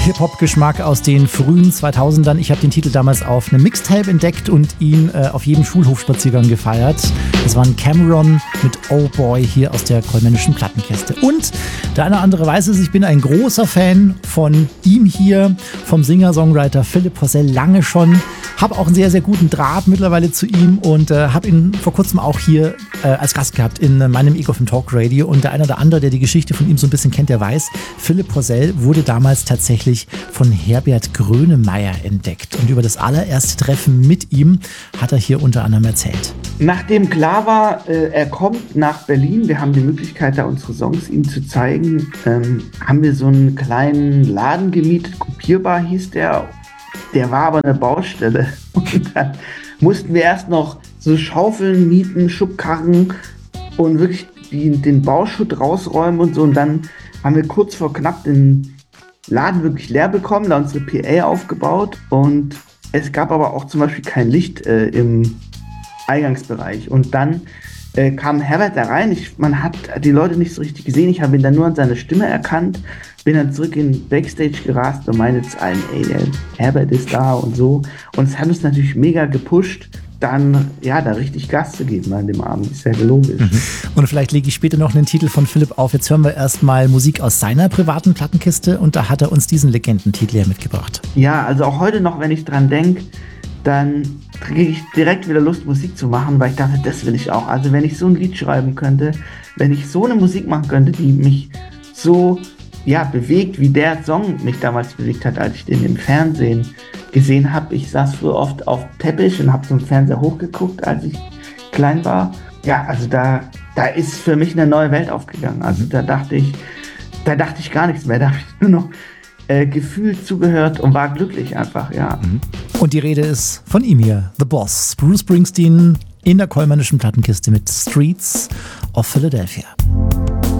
Hip-Hop-Geschmack aus den frühen 2000ern. Ich habe den Titel damals auf einem Mixtape entdeckt und ihn auf jedem Schulhofspaziergang gefeiert. Das war ein Cameron mit Oh Boy hier aus der Colmännischen Plattenkiste. Und der eine oder andere weiß es, ich bin ein großer Fan von ihm hier, vom Singer-Songwriter Philipp Poisel, lange schon. Habe auch einen sehr, sehr guten Draht mittlerweile zu ihm und habe ihn vor kurzem auch hier als Gast gehabt in meinem Ego FM Talk Radio. Und der eine oder andere, der die Geschichte von ihm so ein bisschen kennt, der weiß, Philipp Poisel wurde damals tatsächlich von Herbert Grönemeyer entdeckt. Und über das allererste Treffen mit ihm hat er hier unter anderem erzählt. Nachdem klar war, er kommt nach Berlin, wir haben die Möglichkeit, da unsere Songs ihm zu zeigen, haben wir so einen kleinen Laden gemietet, Kopierbar hieß der. Der war aber eine Baustelle. Und dann mussten wir erst noch so Schaufeln mieten, Schubkarren und wirklich den Bauschutt rausräumen und so. Und dann haben wir kurz vor knapp den Laden wirklich leer bekommen, da unsere PA aufgebaut. Und es gab aber auch zum Beispiel kein Licht im Eingangsbereich. Und dann kam Herbert da rein. Man hat die Leute nicht so richtig gesehen. Ich habe ihn dann nur an seiner Stimme erkannt. Bin dann zurück in Backstage gerast und meinte zu allen, ey, der Herbert ist da und so. Und es hat uns natürlich mega gepusht, dann ja da richtig Gas zu geben an dem Abend. Ist ja logisch. Und vielleicht lege ich später noch einen Titel von Philipp auf. Jetzt hören wir erstmal Musik aus seiner privaten Plattenkiste und da hat er uns diesen Legendentitel ja mitgebracht. Ja, also auch heute noch, wenn ich dran denke, dann kriege ich direkt wieder Lust, Musik zu machen, weil ich dachte, das will ich auch. Also wenn ich so ein Lied schreiben könnte, wenn ich so eine Musik machen könnte, die mich so bewegt, wie der Song mich damals bewegt hat, als ich den im Fernsehen gesehen habe. Ich saß früher oft auf Teppich und habe zum Fernseher hochgeguckt, als ich klein war. Ja, also da ist für mich eine neue Welt aufgegangen. Also da dachte ich gar nichts mehr. Da habe ich nur noch gefühlt zugehört und war glücklich einfach, ja. Und die Rede ist von ihm hier, The Boss, Bruce Springsteen in der Colmännischen Plattenkiste mit Streets of Philadelphia.